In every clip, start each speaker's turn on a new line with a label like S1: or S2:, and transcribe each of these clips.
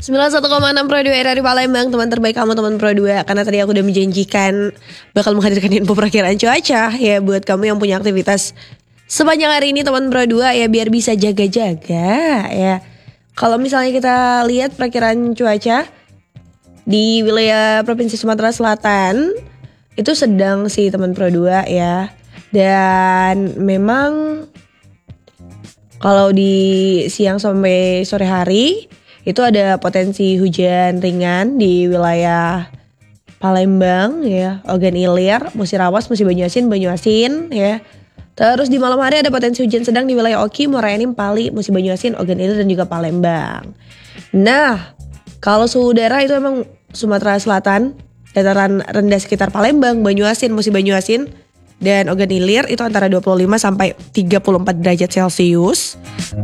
S1: 91,6 Pro 2 RRI Palembang, teman terbaik kamu, teman Pro 2. Karena tadi aku udah menjanjikan bakal menghadirkan info perakiraan cuaca ya buat kamu yang punya aktivitas sepanjang hari ini, teman Pro 2 ya, biar bisa jaga-jaga ya. Kalau misalnya kita lihat perakiraan cuaca di wilayah Provinsi Sumatera Selatan itu sedang sih teman Pro 2 ya. Dan memang kalau di siang sampai sore hari itu ada potensi hujan ringan di wilayah Palembang ya, Ogan Ilir, Musirawas, Musi Banyuasin ya. Terus di malam hari ada potensi hujan sedang di wilayah Oki, Muara Enim, Pali, Musi Banyuasin, Ogan Ilir dan juga Palembang. Nah, kalau suhu udara itu emang Sumatera Selatan, dataran rendah sekitar Palembang, Banyuasin, Musi Banyuasin dan Ogan Ilir itu antara 25 sampai 34 derajat Celcius.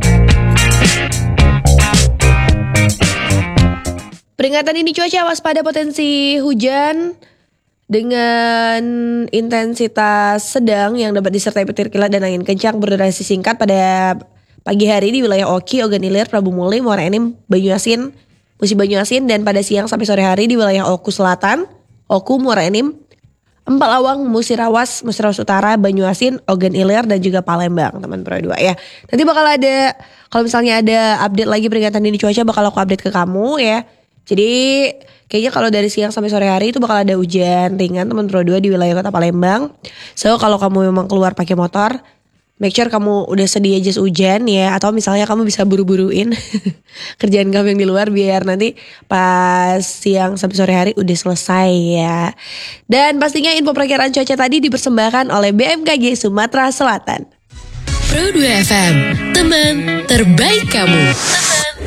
S1: Peringatan ini cuaca waspada potensi hujan dengan intensitas sedang yang dapat disertai petir kilat dan angin kencang berdurasi singkat pada pagi hari di wilayah Oki, Ogan Ilir, Prabu Muli, Muara Enim, Banyuasin, Musi Banyuasin, dan pada siang sampai sore hari di wilayah Oku Selatan, Oku, Muara Enim, Empal Awang, Musirawas Utara, Banyuasin, Ogan Ilir dan juga Palembang, teman Pro 2 ya. Nanti bakal ada, kalau misalnya ada update lagi peringatan ini cuaca bakal aku update ke kamu ya. Jadi kayaknya kalau dari siang sampai sore hari itu bakal ada hujan ringan teman Pro 2 di wilayah Kota Palembang. So kalau kamu memang keluar pakai motor, make sure kamu udah sedia jas hujan ya. Atau misalnya kamu bisa buru-buruin kerjaan kamu yang di luar biar nanti pas siang sampai sore hari udah selesai ya. Dan pastinya info perakiraan cuaca tadi dipersembahkan oleh BMKG Sumatera Selatan.
S2: Pro 2 FM, teman terbaik kamu.